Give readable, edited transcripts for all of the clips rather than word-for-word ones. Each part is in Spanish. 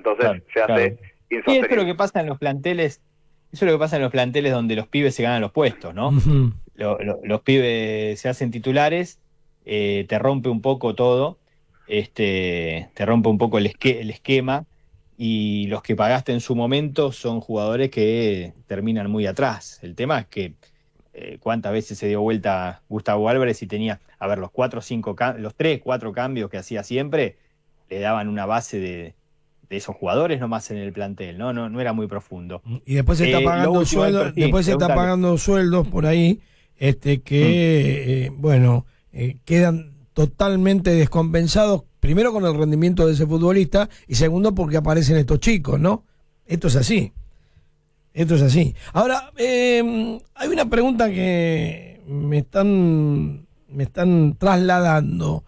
entonces Claro, se claro. hace Y esto es lo insostenible. que pasa en los planteles, eso es lo que pasa en los planteles donde los pibes se ganan los puestos, ¿no? Ujú. Los pibes se hacen titulares, te rompe un poco todo, te rompe un poco el esquema, y los que pagaste en su momento son jugadores que terminan muy atrás. El tema es que cuántas veces se dio vuelta Gustavo Álvarez y tenía, a ver, los cuatro o cinco, los tres, cuatro cambios que hacía siempre, le daban una base de esos jugadores nomás en el plantel, ¿no? No, no era muy profundo. Y después se está Lo pagando último, Héctor, sueldos, sí, después se está pregúntale. pagando sueldos por ahí, Mm. que bueno, quedan totalmente descompensados, primero con el rendimiento de ese futbolista, y segundo porque aparecen estos chicos, ¿no? Esto es así. Esto es así. Ahora, hay una pregunta que me están trasladando.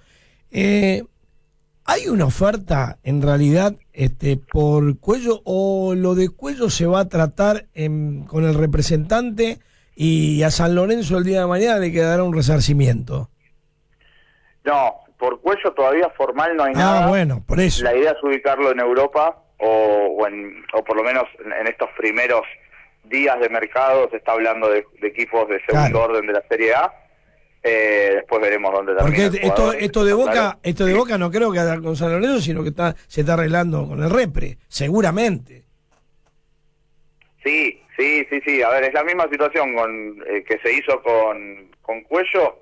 ¿Hay una oferta en realidad por Cuello, o lo de Cuello se va a tratar con el representante y a San Lorenzo el día de mañana le quedará un resarcimiento? No, por Cuello todavía formal no hay nada. Bueno, por eso. La idea es ubicarlo en Europa o por lo menos en estos primeros días de mercado se está hablando de equipos de segundo Claro. orden de la Serie A. Después veremos dónde Porque termina el jugador, esto de está Boca, claro. esto de Boca no creo que haga con San Lorenzo, sino que se está arreglando con el Repre, seguramente. Sí, sí, sí, sí. A ver, es la misma situación que se hizo con Cuello.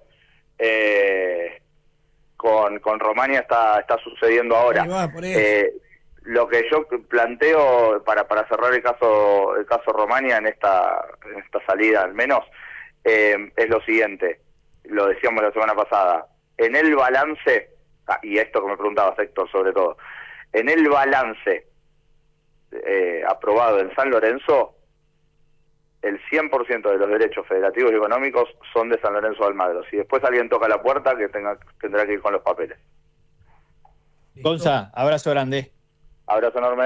Con Romania está sucediendo ahora. Ahí va, por eso. Lo que yo planteo para cerrar el caso Romania en esta salida al menos es lo siguiente, lo decíamos la semana pasada, en el balance, y esto que me preguntabas Héctor sobre todo, en el balance aprobado en San Lorenzo, el 100% de los derechos federativos y económicos son de San Lorenzo de Almagro. Si después alguien toca la puerta, tendrá que ir con los papeles. Gonza, abrazo grande. Abrazo enorme.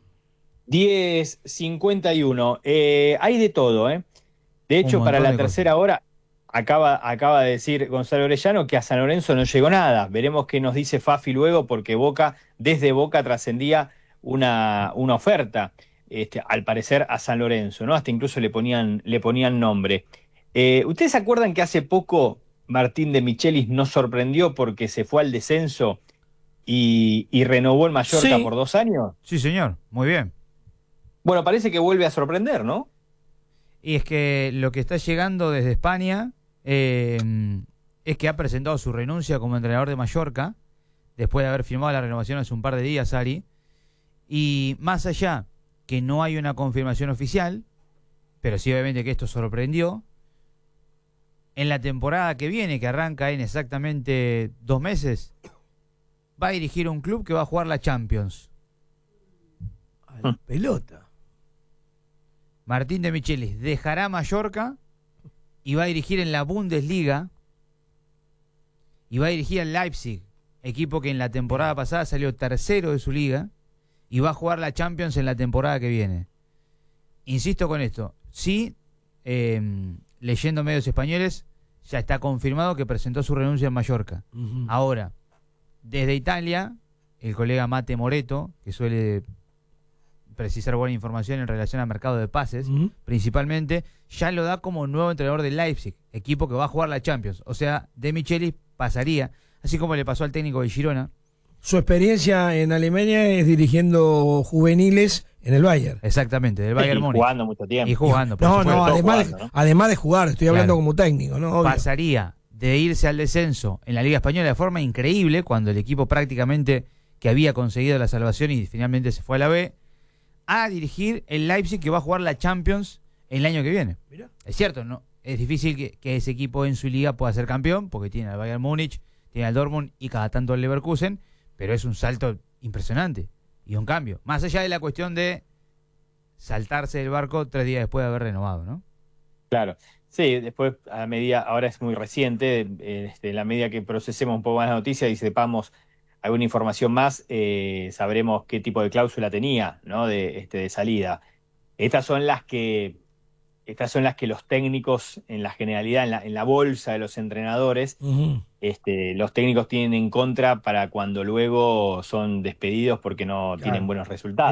10:51. Hay de todo, ¿eh? De Un hecho, para montón la de cosas. tercera hora acaba de decir Gonzalo Orellano que a San Lorenzo no llegó nada. Veremos qué nos dice Fafi luego, porque desde Boca trascendía una oferta, al parecer a San Lorenzo, ¿no? Hasta incluso le ponían nombre. ¿Ustedes se acuerdan que hace poco Martín de Michelis nos sorprendió porque se fue al descenso y renovó en Mallorca Sí, por 2 años? Sí, señor, muy bien. Bueno, parece que vuelve a sorprender, ¿no? Y es que lo que está llegando desde España es que ha presentado su renuncia como entrenador de Mallorca, después de haber firmado la renovación hace un par de días, Ari. Y más allá que no hay una confirmación oficial, pero sí obviamente que esto sorprendió, en la temporada que viene, que arranca en exactamente 2 meses, va a dirigir un club que va a jugar la Champions. a la pelota. Martín de Michelis dejará Mallorca y va a dirigir en la Bundesliga y va a dirigir al Leipzig, equipo que en la temporada pasada salió tercero de su liga, y va a jugar la Champions en la temporada que viene. Insisto con esto, sí, leyendo medios españoles, ya está confirmado que presentó su renuncia en Mallorca. Ujú. Ahora, desde Italia, el colega Mate Moreto, que suele precisar buena información en relación al mercado de pases, Ujú. principalmente, ya lo da como nuevo entrenador del Leipzig, equipo que va a jugar la Champions. O sea, De Michelis pasaría, así como le pasó al técnico de Girona. Su experiencia en Alemania es dirigiendo juveniles en el Bayern. Exactamente, del Bayern Y Múnich. jugando mucho tiempo. Y jugando, por No, supuesto. no, además, jugando, ¿no? además de jugar, estoy hablando Claro. como técnico, ¿no? Obvio. Pasaría de irse al descenso en la Liga Española de forma increíble, cuando el equipo prácticamente que había conseguido la salvación y finalmente se fue a la B, a dirigir el Leipzig, que va a jugar la Champions el año que viene. Mirá. Es cierto, no es difícil que ese equipo en su liga pueda ser campeón, porque tiene al Bayern Múnich, tiene al Dortmund y cada tanto al Leverkusen, pero es un salto impresionante y un cambio. Más allá de la cuestión de saltarse del barco 3 días después de haber renovado, ¿no? Claro. Sí, después, ahora es muy reciente, en la medida que procesemos un poco más la noticia y sepamos alguna información más, sabremos qué tipo de cláusula tenía, ¿no? De salida. Estas son las que los técnicos, en la generalidad, en la bolsa de los entrenadores, Ujú. los técnicos tienen en contra para cuando luego son despedidos porque no Claro. tienen buenos resultados.